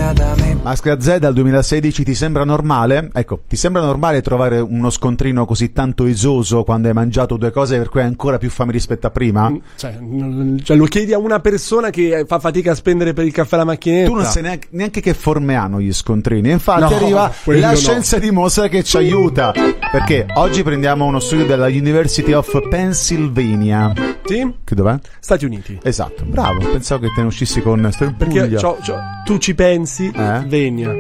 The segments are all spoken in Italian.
da me. Maschera Z dal 2016 ti sembra normale? Ecco, ti sembra normale trovare uno scontrino così tanto esoso quando hai mangiato due cose per cui hai ancora più fame rispetto a prima? Cioè lo chiedi a una persona che fa fatica a spendere per il caffè alla macchinetta. Tu non sai neanche che forme hanno gli scontrini. Infatti No, arriva quello la no. scienza dimostra che ci aiuta. Perché oggi prendiamo uno studio della University of Pennsylvania. Sì? Che dov'è? Stati Uniti. Esatto, bravo. Pensavo che te ne uscissi con sto in Perché Puglia. tu ci pensi, Venia.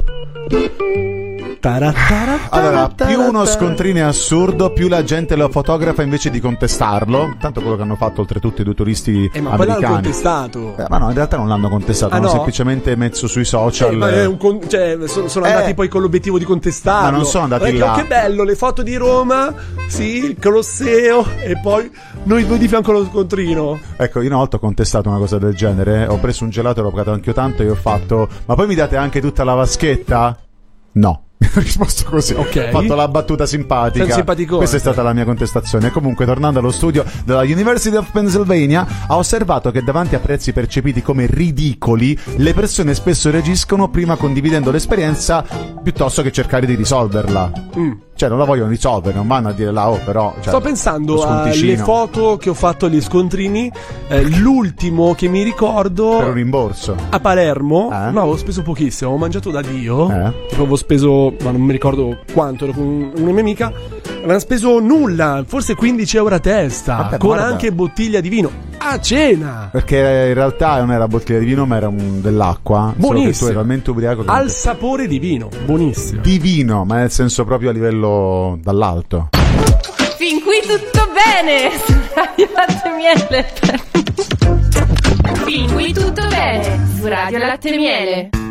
Allora, più uno scontrino è assurdo, più la gente lo fotografa invece di contestarlo. Tanto quello che hanno fatto oltretutto i due turisti Ma poi l'hanno americani. contestato. Ma no, in realtà non l'hanno contestato, hanno no? semplicemente messo sui social. Ma è sono andati poi con l'obiettivo di contestarlo. Ma non sono andati là. Che bello, le foto di Roma, sì, il Colosseo, e poi noi due di fianco allo scontrino. Ecco, io una volta ho contestato una cosa del genere. Ho preso un gelato, l'ho pagato anch'io tanto e ho fatto: ma poi mi date anche tutta la vaschetta? No. Ho risposto così. Ok. Ho fatto la battuta simpatica. Sei simpaticone. Questa è stata la mia contestazione. Comunque, tornando allo studio della University of Pennsylvania, ha osservato che davanti a prezzi percepiti come ridicoli, le persone spesso reagiscono prima condividendo l'esperienza piuttosto che cercare di risolverla. Cioè, non la vogliono risolvere, non vanno a dire là, però. Cioè, sto pensando alle foto che ho fatto agli scontrini. L'ultimo che mi ricordo, per un rimborso a Palermo. No, avevo speso pochissimo, avevo mangiato da Dio. Tipo, avevo speso, ma non mi ricordo quanto, ero con una mia amica. Avevano speso nulla, forse 15 euro a testa. Vabbè, con guarda. anche bottiglia di vino a cena. Perché in realtà non era bottiglia di vino, ma era dell'acqua. Buonissimo. Solo che tu eri talmente ubriaco che Al sapore di vino, buonissimo. di vino, ma nel senso proprio a livello dall'alto. Fin qui tutto bene su Radio Latte Miele. Fin qui tutto bene su Radio Latte Miele.